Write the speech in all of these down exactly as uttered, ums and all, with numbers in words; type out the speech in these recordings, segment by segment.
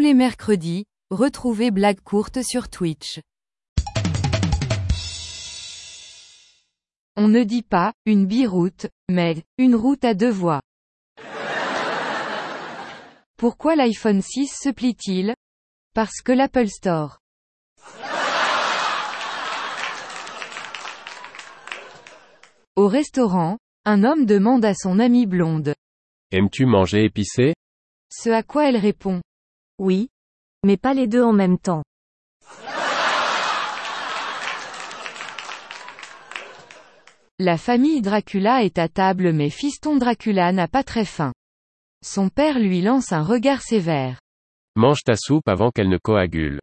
les mercredis, retrouvez Blagues courtes sur Twitch. On ne dit pas « une biroute », mais « une route à deux voies ». Pourquoi l'iPhone six se plie-t-il? Parce que l'Apple Store. Au restaurant, un homme demande à son amie blonde. Aimes-tu manger épicé? Ce à quoi elle répond. Oui. Mais pas les deux en même temps. La famille Dracula est à table mais fiston Dracula n'a pas très faim. Son père lui lance un regard sévère. Mange ta soupe avant qu'elle ne coagule.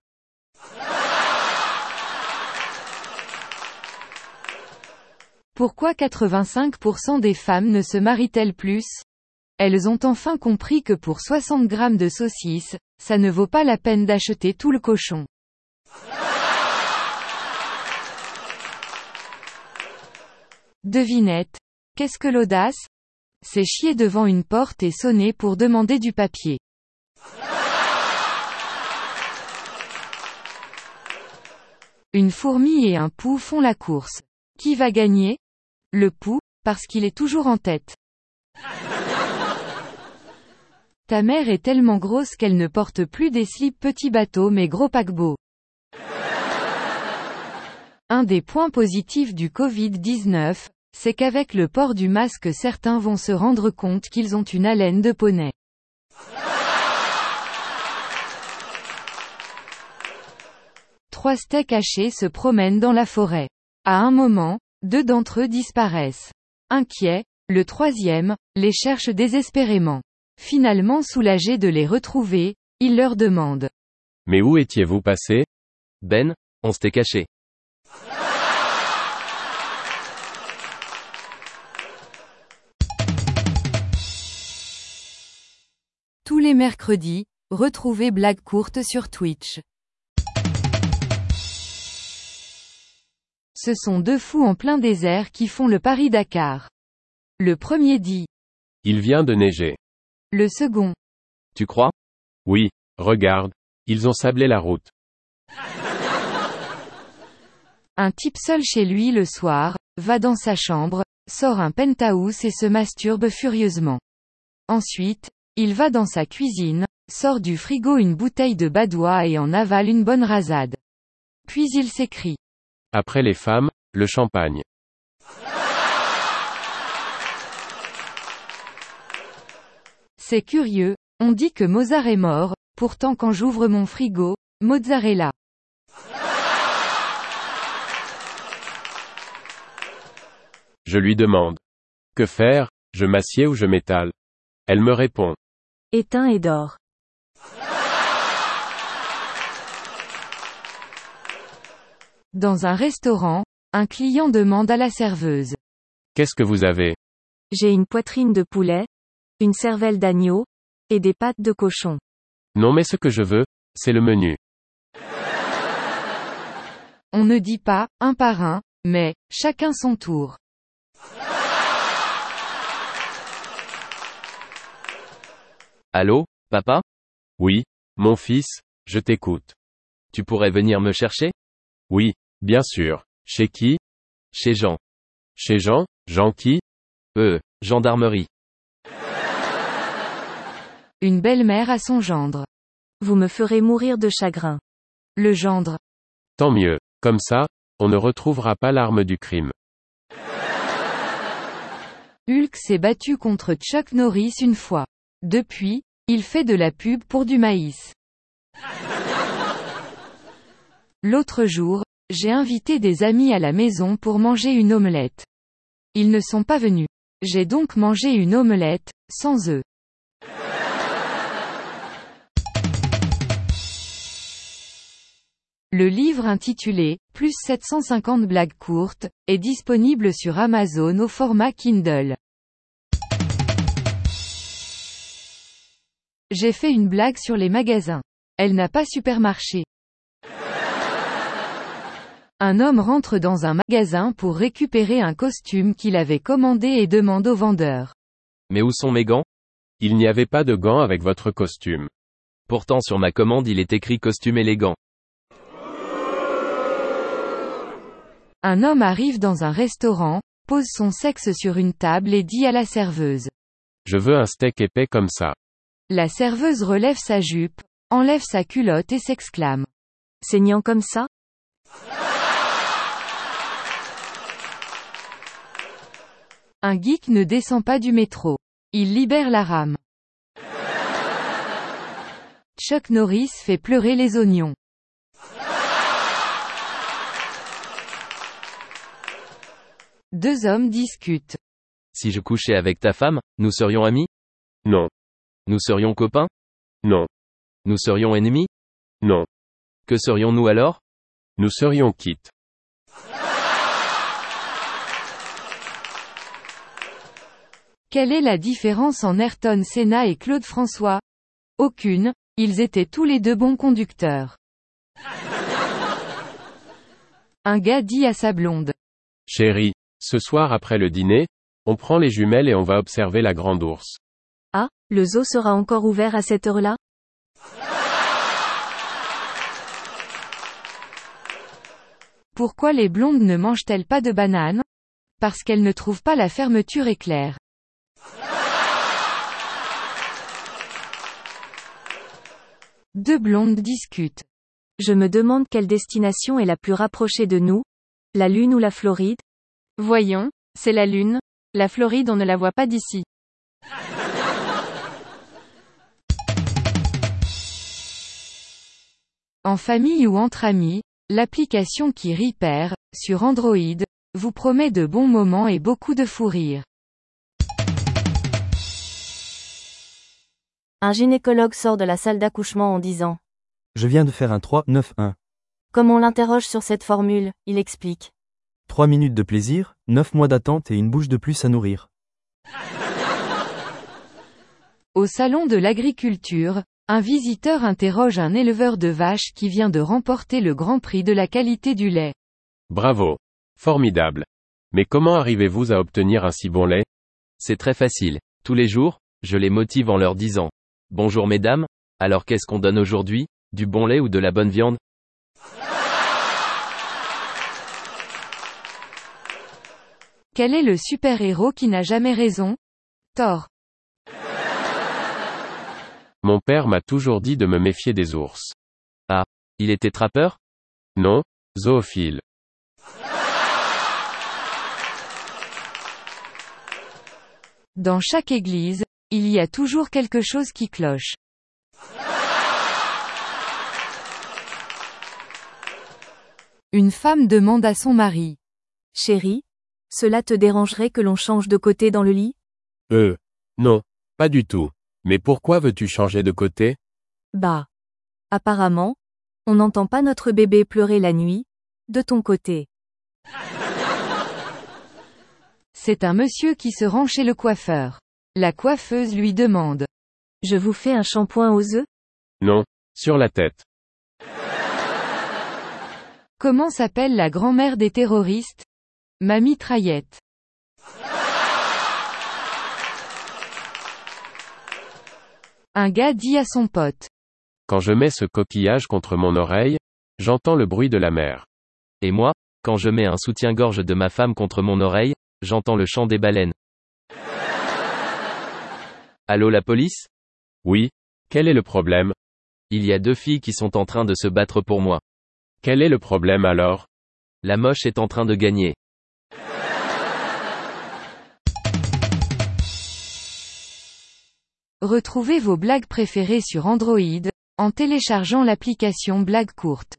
Pourquoi quatre-vingt-cinq pour cent des femmes ne se marient-elles plus? Elles ont enfin compris que pour soixante grammes de saucisses, ça ne vaut pas la peine d'acheter tout le cochon. Devinette. Qu'est-ce que l'audace? C'est chier devant une porte et sonner pour demander du papier. Une fourmi et un pou font la course. Qui va gagner? Le pou, parce qu'il est toujours en tête. Ta mère est tellement grosse qu'elle ne porte plus des slips petits bateaux mais gros paquebots. Un des points positifs du covid dix-neuf, c'est qu'avec le port du masque certains vont se rendre compte qu'ils ont une haleine de poney. Trois steaks hachés se promènent dans la forêt. À un moment, deux d'entre eux disparaissent. Inquiet, le troisième, les cherche désespérément. Finalement soulagé de les retrouver, il leur demande. Mais où étiez-vous passé? Ben, on s'était caché. Tous les mercredis, retrouvez Blagues courtes sur Twitch. Ce sont deux fous en plein désert qui font le Paris-Dakar. Le premier dit. Il vient de neiger. Le second. Tu crois? Oui, regarde. Ils ont sablé la route. Un type seul chez lui le soir, va dans sa chambre, sort un penthouse et se masturbe furieusement. Ensuite, il va dans sa cuisine, sort du frigo une bouteille de badois et en avale une bonne rasade. Puis il s'écrie. Après les femmes, le champagne. C'est curieux, on dit que Mozart est mort, pourtant quand j'ouvre mon frigo, mozzarella. Je lui demande. Que faire, je m'assieds ou je m'étale? Elle me répond. Éteins et dors. Dans un restaurant, un client demande à la serveuse. Qu'est-ce que vous avez? J'ai une poitrine de poulet, une cervelle d'agneau, et des pattes de cochon. Non mais ce que je veux, c'est le menu. On ne dit pas, un par un, mais, chacun son tour. Allô, papa? Oui, mon fils, je t'écoute. Tu pourrais venir me chercher? Oui, bien sûr. Chez qui? Chez Jean. Chez Jean? Jean qui? Euh, gendarmerie. Une belle-mère à son gendre. Vous me ferez mourir de chagrin. Le gendre. Tant mieux. Comme ça, on ne retrouvera pas l'arme du crime. Hulk s'est battu contre Chuck Norris une fois. Depuis, il fait de la pub pour du maïs. L'autre jour, j'ai invité des amis à la maison pour manger une omelette. Ils ne sont pas venus. J'ai donc mangé une omelette, sans œufs. Le livre intitulé « Plus sept cent cinquante blagues courtes » est disponible sur Amazon au format Kindle. J'ai fait une blague sur les magasins. Elle n'a pas supermarché. Un homme rentre dans un magasin pour récupérer un costume qu'il avait commandé et demande au vendeur. Mais où sont mes gants? Il n'y avait pas de gants avec votre costume. Pourtant sur ma commande il est écrit costume élégant. Un homme arrive dans un restaurant, pose son sexe sur une table et dit à la serveuse. Je veux un steak épais comme ça. La serveuse relève sa jupe, enlève sa culotte et s'exclame. Saignant comme ça? Un geek ne descend pas du métro. Il libère la rame. Chuck Norris fait pleurer les oignons. Deux hommes discutent. Si je couchais avec ta femme, nous serions amis? Non. Nous serions copains? Non. Nous serions ennemis? Non. Que serions-nous alors? Nous serions quittes. Quelle est la différence en Ayrton Senna et Claude François? Aucune, ils étaient tous les deux bons conducteurs. Un gars dit à sa blonde. Chérie, ce soir après le dîner, on prend les jumelles et on va observer la grande ours. Ah, le zoo sera encore ouvert à cette heure-là? Pourquoi les blondes ne mangent-elles pas de bananes? Parce qu'elles ne trouvent pas la fermeture éclair. Deux blondes discutent. Je me demande quelle destination est la plus rapprochée de nous? La Lune ou la Floride? Voyons, c'est la Lune. La Floride on ne la voit pas d'ici. En famille ou entre amis, l'application qui rit perd, sur Android, vous promet de bons moments et beaucoup de fou rire. Un gynécologue sort de la salle d'accouchement en disant « Je viens de faire un trois neuf un. » Comme on l'interroge sur cette formule, il explique. trois minutes de plaisir, neuf mois d'attente et une bouche de plus à nourrir. Au salon de l'agriculture, un visiteur interroge un éleveur de vaches qui vient de remporter le Grand Prix de la qualité du lait. Bravo. Formidable. Mais comment arrivez-vous à obtenir un si bon lait? C'est très facile. Tous les jours, je les motive en leur disant « Bonjour mesdames, alors qu'est-ce qu'on donne aujourd'hui? Du bon lait ou de la bonne viande ?» Quel est le super-héros qui n'a jamais raison? Thor. Mon père m'a toujours dit de me méfier des ours. Ah, il était trappeur? Non, zoophile. Dans chaque église, il y a toujours quelque chose qui cloche. Une femme demande à son mari. Chérie, cela te dérangerait que l'on change de côté dans le lit? Euh, non, pas du tout. Mais pourquoi veux-tu changer de côté? Bah. Apparemment, on n'entend pas notre bébé pleurer la nuit, de ton côté. C'est un monsieur qui se rend chez le coiffeur. La coiffeuse lui demande. Je vous fais un shampoing aux œufs? Non, sur la tête. Comment s'appelle la grand-mère des terroristes? Ma mitraillette. Un gars dit à son pote. Quand je mets ce coquillage contre mon oreille, j'entends le bruit de la mer. Et moi, quand je mets un soutien-gorge de ma femme contre mon oreille, j'entends le chant des baleines. Allô la police? Oui, quel est le problème? Il y a deux filles qui sont en train de se battre pour moi. Quel est le problème alors? La moche est en train de gagner. Retrouvez vos blagues préférées sur Android, en téléchargeant l'application Blagues courtes.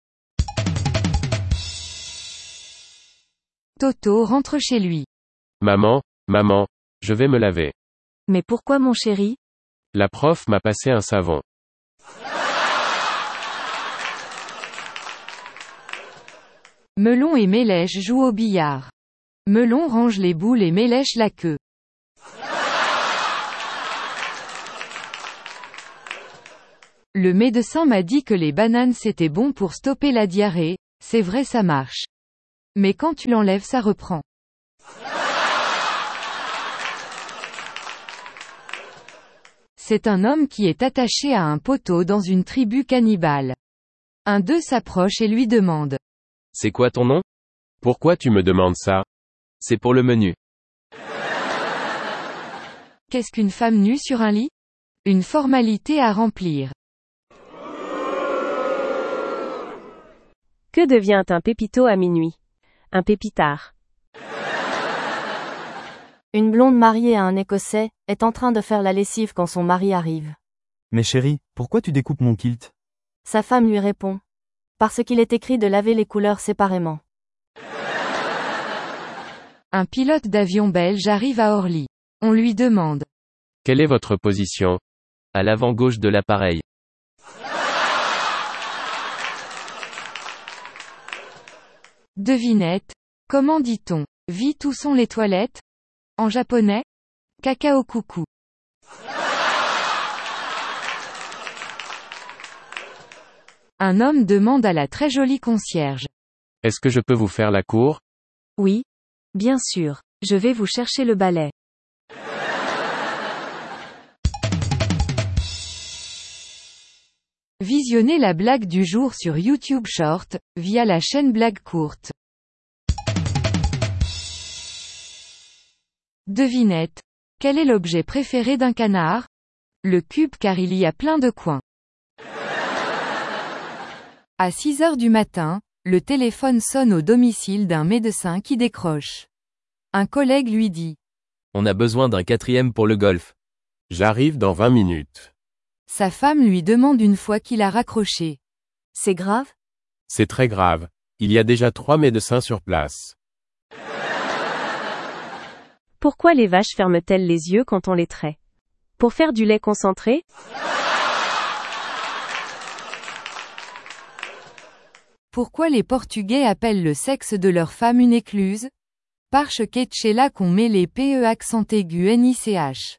Toto rentre chez lui. Maman, maman, je vais me laver. Mais pourquoi mon chéri? La prof m'a passé un savon. Melon et Mélèche jouent au billard. Melon range les boules et Mélèche la queue. Le médecin m'a dit que les bananes c'était bon pour stopper la diarrhée, c'est vrai ça marche. Mais quand tu l'enlèves ça reprend. C'est un homme qui est attaché à un poteau dans une tribu cannibale. Un d'eux s'approche et lui demande. C'est quoi ton nom? Pourquoi tu me demandes ça? C'est pour le menu. Qu'est-ce qu'une femme nue sur un lit? Une formalité à remplir. Que devient un pépito à minuit? Un pépitard. Une blonde mariée à un Écossais est en train de faire la lessive quand son mari arrive. Mais chérie, pourquoi tu découpes mon kilt? Sa femme lui répond. Parce qu'il est écrit de laver les couleurs séparément. Un pilote d'avion belge arrive à Orly. On lui demande. Quelle est votre position? À l'avant gauche de l'appareil. Devinette. Comment dit-on? Vite où sont les toilettes? En japonais? Cacao coucou. Un homme demande à la très jolie concierge. Est-ce que je peux vous faire la cour? Oui. Bien sûr. Je vais vous chercher le balai. Visionnez la blague du jour sur YouTube Short, via la chaîne Blague Courte. Devinette. Quel est l'objet préféré d'un canard? Le cube car il y a plein de coins. À six heures du matin, le téléphone sonne au domicile d'un médecin qui décroche. Un collègue lui dit. On a besoin d'un quatrième pour le golf. J'arrive dans vingt minutes. Sa femme lui demande une fois qu'il a raccroché. C'est grave? C'est très grave. Il y a déjà trois médecins sur place. Pourquoi les vaches ferment-elles les yeux quand on les traite? Pour faire du lait concentré? Pourquoi les Portugais appellent le sexe de leur femme une écluse? Parce que c'est là qu'on met les P E accent aigu N I C H.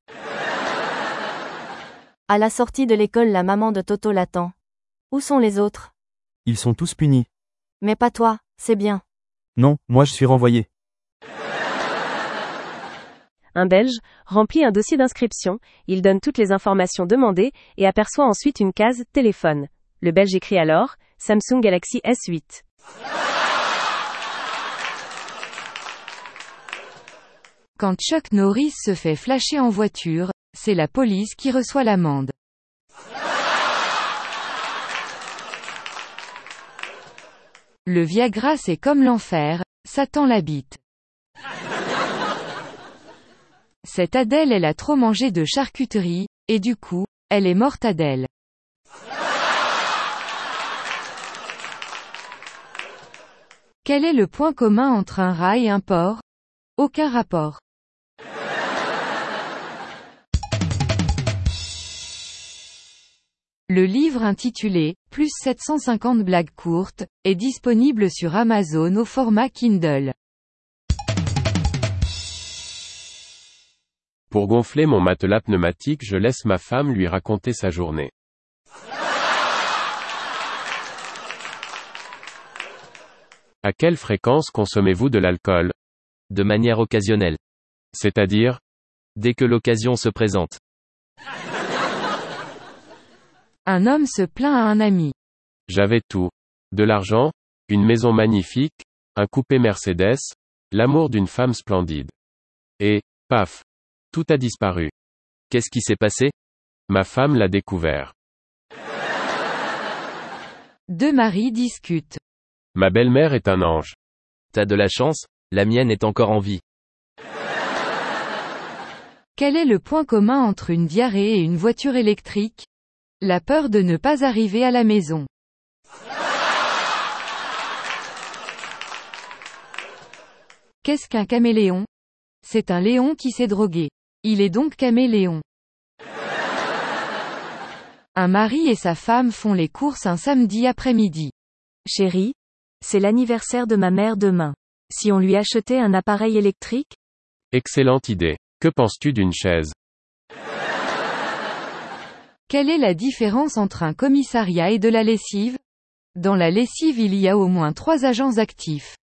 À la sortie de l'école, la maman de Toto l'attend. Où sont les autres? Ils sont tous punis. Mais pas toi, c'est bien. Non, moi je suis renvoyé. Un Belge remplit un dossier d'inscription, il donne toutes les informations demandées et aperçoit ensuite une case « Téléphone ». Le Belge écrit alors « Samsung Galaxy S huit ». Quand Chuck Norris se fait flasher en voiture, c'est la police qui reçoit l'amende. Le Viagra c'est comme l'enfer, Satan l'habite. Cette Adèle elle a trop mangé de charcuterie, et du coup, elle est morte Adèle. Quel est le point commun entre un rat et un porc? Aucun rapport. Le livre intitulé « Plus sept cent cinquante blagues courtes » est disponible sur Amazon au format Kindle. Pour gonfler mon matelas pneumatique, je laisse ma femme lui raconter sa journée. À quelle fréquence consommez-vous de l'alcool? De manière occasionnelle. C'est-à-dire? Dès que l'occasion se présente. Un homme se plaint à un ami. J'avais tout. De l'argent, une maison magnifique, un coupé Mercedes, l'amour d'une femme splendide. Et, paf, tout a disparu. Qu'est-ce qui s'est passé? Ma femme l'a découvert. Deux maris discutent. Ma belle-mère est un ange. T'as de la chance, la mienne est encore en vie. Quel est le point commun entre une diarrhée et une voiture électrique? La peur de ne pas arriver à la maison. Qu'est-ce qu'un caméléon? C'est un lion qui s'est drogué. Il est donc caméléon. Un mari et sa femme font les courses un samedi après-midi. Chérie, c'est l'anniversaire de ma mère demain. Si on lui achetait un appareil électrique? Excellente idée. Que penses-tu d'une chaise? Quelle est la différence entre un commissariat et de la lessive? Dans la lessive il y a au moins trois agents actifs.